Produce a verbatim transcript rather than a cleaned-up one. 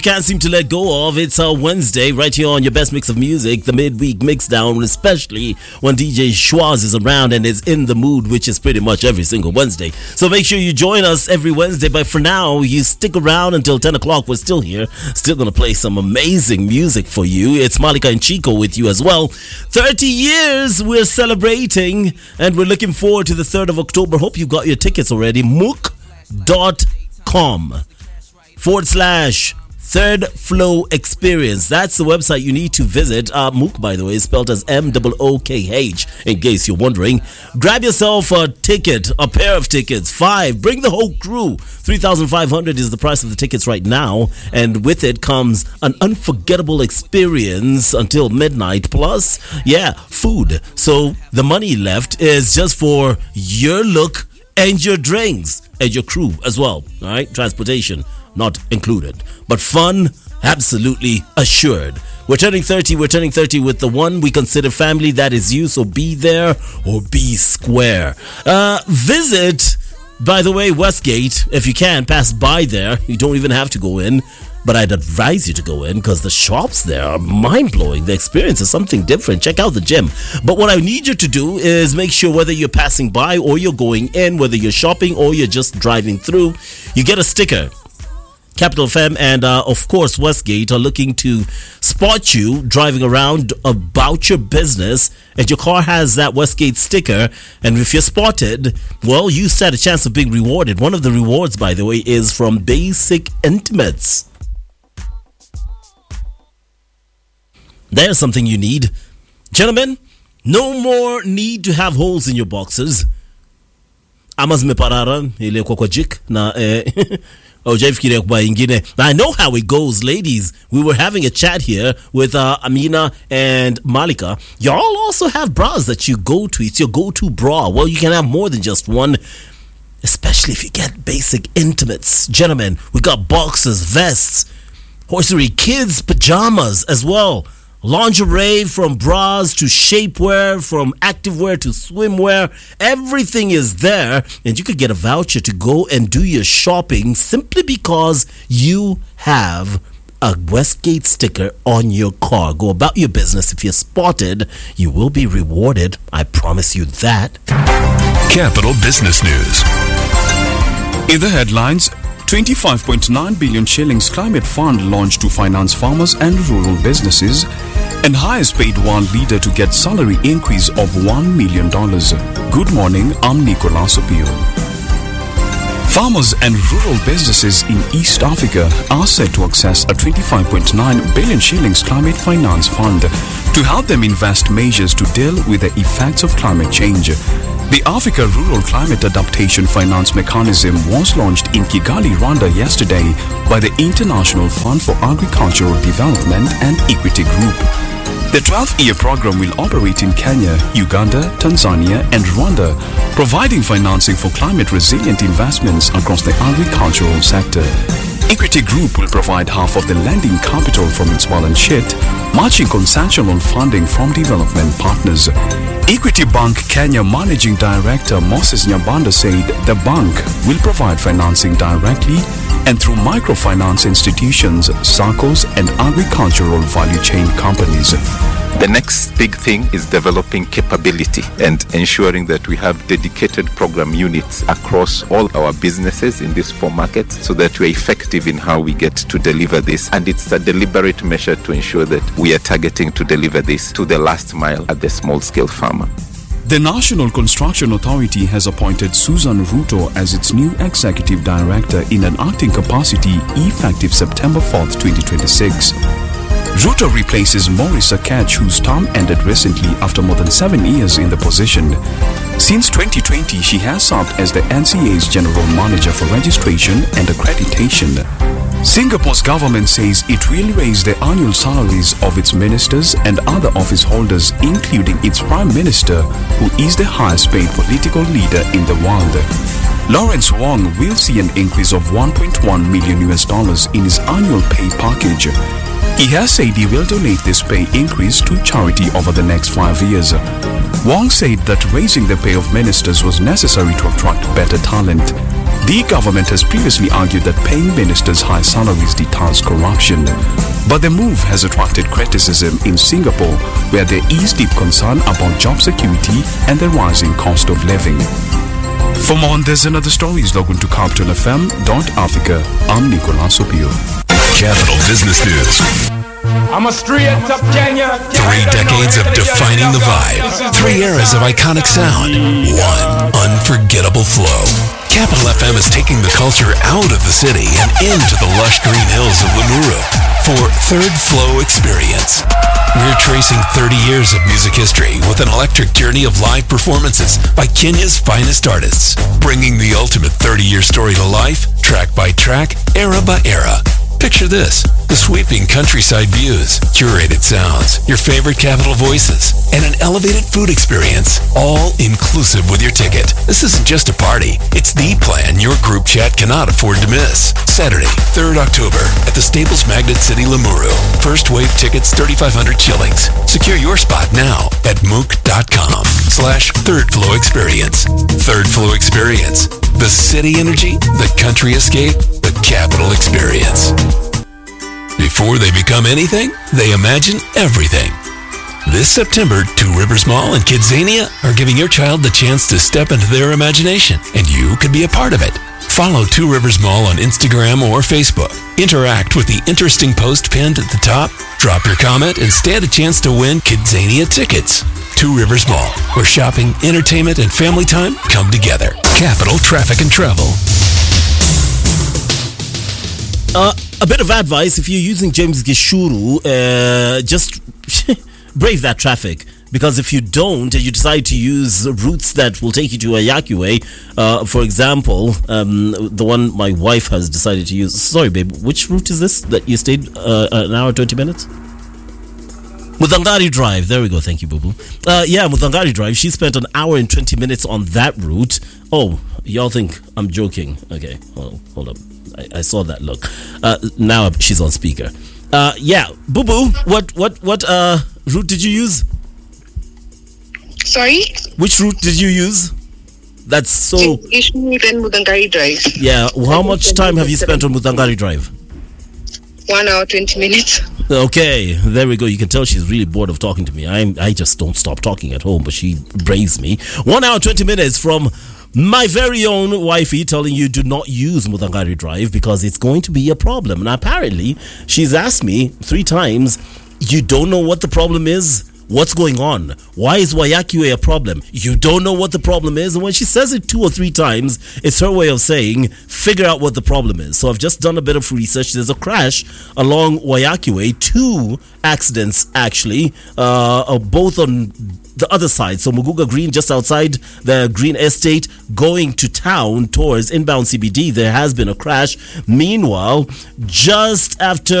Can't seem to let go of. It's a Wednesday right here on your best mix of music, the midweek mix down, especially when D J Schwaz is around and is in the mood, which is pretty much every single Wednesday. So make sure you join us every Wednesday. But for now, you stick around until ten o'clock. We're still here, still going to play some amazing music for you. It's Malika and Chico with you as well. thirty years we're celebrating, and we're looking forward to the third of October. Hope you got your tickets already. mook dot com forward slash Third Flow Experience. That's the website you need to visit. Uh, Mook, by the way, is spelled as M O O K H, in case you're wondering. Grab yourself a ticket, a pair of tickets, five. Bring the whole crew. three thousand five hundred dollars is the price of the tickets right now. And with it comes an unforgettable experience until midnight. Plus, yeah, food. So the money left is just for your look and your drinks and your crew as well. All right, transportation not included, but fun absolutely assured. We're turning thirty. We're turning thirty with the one we consider family. That is you. So be there or be square. Uh, visit, by the way, Westgate. If you can, pass by there. You don't even have to go in, but I'd advise you to go in because the shops there are mind-blowing. The experience is something different. Check out the gym. But what I need you to do is make sure whether you're passing by or you're going in, whether you're shopping or you're just driving through, you get a sticker. Capital F M and uh, of course Westgate are looking to spot you driving around about your business, and your car has that Westgate sticker, and if you're spotted, well, you stand a chance of being rewarded. One of the rewards, by the way, is from Basic Intimates. There's something you need. Gentlemen, no more need to have holes in your boxers. Amaz me parara ile kwa kwa jik na eh Oh, I know how it goes, ladies. We were having a chat here with uh, Amina and Malika. Y'all also have bras that you go to. It's your go-to bra. Well, you can have more than just one, especially if you get Basic Intimates. Gentlemen, we got boxers, vests, hosiery, kids' pajamas as well. Lingerie, from bras to shapewear, from activewear to swimwear, everything is there, and you could get a voucher to go and do your shopping simply because you have a Westgate sticker on your car. Go about your business. If you're spotted, you will be rewarded. I promise you that. Capital Business News. In the headlines, twenty-five point nine billion shillings climate fund launched to finance farmers and rural businesses, and highest paid one leader to get salary increase of one million dollars. Good morning, I'm Nicolas Opio. Farmers and rural businesses in East Africa are set to access a twenty-five point nine billion shillings climate finance fund to help them invest measures to deal with the effects of climate change. The Africa Rural Climate Adaptation Finance Mechanism was launched in Kigali, Rwanda yesterday by the International Fund for Agricultural Development and Equity Group. The twelve-year program will operate in Kenya, Uganda, Tanzania and Rwanda, providing financing for climate-resilient investments across the agricultural sector. Equity Group will provide half of the lending capital from its balance sheet, matching consensual funding from development partners. Equity Bank Kenya Managing Director Moses Nyabanda said the bank will provide financing directly and through microfinance institutions, SACCOs and agricultural value chain companies. The next big thing is developing capability and ensuring that we have dedicated program units across all our businesses in these four markets so that we're effective in how we get to deliver this. And it's a deliberate measure to ensure that we are targeting to deliver this to the last mile at the small-scale farmer. The National Construction Authority has appointed Susan Ruto as its new executive director in an acting capacity effective September fourth, twenty twenty-six. Ruto replaces Maurice Akech, whose term ended recently after more than seven years in the position. Since twenty twenty, she has served as the N C A's General Manager for Registration and Accreditation. Singapore's government says it will raise the annual salaries of its ministers and other office holders, including its Prime Minister, who is the highest paid political leader in the world. Lawrence Wong will see an increase of one point one million U S dollars in his annual pay package. He has said he will donate this pay increase to charity over the next five years. Wong said that raising the pay of ministers was necessary to attract better talent. The government has previously argued that paying ministers high salaries deters corruption. But the move has attracted criticism in Singapore, where there is deep concern about job security and the rising cost of living. For more on this and other stories, log on to capital f m dot africa. I'm Nicolas Opio. Capital Business News. I'm a straight up Kenya. Three decades of defining the vibe. Three eras of iconic sound. One unforgettable flow. Capital F M is taking the culture out of the city and into the lush green hills of Limuru for Third Flow Experience. We're tracing thirty years of music history with an electric journey of live performances by Kenya's finest artists, bringing the ultimate thirty-year story to life, track by track, era by era. Picture this, the sweeping countryside views, curated sounds, your favorite Capital voices, and an elevated food experience, all inclusive with your ticket. This isn't just a party, it's the plan your group chat cannot afford to miss. Saturday, third October, at the Staples Magnet City, Limuru. First wave tickets, thirty-five hundred shillings. Secure your spot now at mook.com slash third flow experience. Third Flow Experience. The city energy, the country escape, the Capital experience. Before they become anything, they imagine everything. This September, Two Rivers Mall and Kidzania are giving your child the chance to step into their imagination, and you could be a part of it. Follow Two Rivers Mall on Instagram or Facebook. Interact with the interesting post pinned at the top. Drop your comment and stand a chance to win Kidzania tickets. Two Rivers Mall, where shopping, entertainment, and family time come together. Capital Traffic and Travel. Uh, a bit of advice: if you're using James Gishuru, uh, just brave that traffic. Because if you don't, and you decide to use routes that will take you to Ayakue, uh, for example, um, the one my wife has decided to use. Sorry, babe, which route is this that you stayed uh, an hour, twenty minutes? Mudangari Drive. There we go. Thank you, Boo Boo. Uh, yeah, Mudangari Drive. She spent an hour and twenty minutes on that route. Oh, y'all think I'm joking? Okay, hold, hold up. I, I saw that look. Uh, now she's on speaker. Uh, yeah, Boo Boo. What what what uh route did you use? Sorry? Which route did you use? That's so... Issue then Mudangari Drive. Yeah, how much time have you spent on Mudangari Drive? One hour, twenty minutes. Okay, there we go. You can tell she's really bored of talking to me. I I just don't stop talking at home, but she braves me. One hour, twenty minutes from my very own wifey telling you do not use Mudangari Drive because it's going to be a problem. And apparently, she's asked me three times, you don't know what the problem is? What's going on? Why is Wayakue a problem? You don't know what the problem is. And when she says it two or three times, it's her way of saying, figure out what the problem is. So I've just done a bit of research. There's a crash along Wayakue. Two accidents, actually, uh, both on the other side. So Muguga Green, just outside the Green Estate, going to town towards inbound C B D. There has been a crash. Meanwhile, just after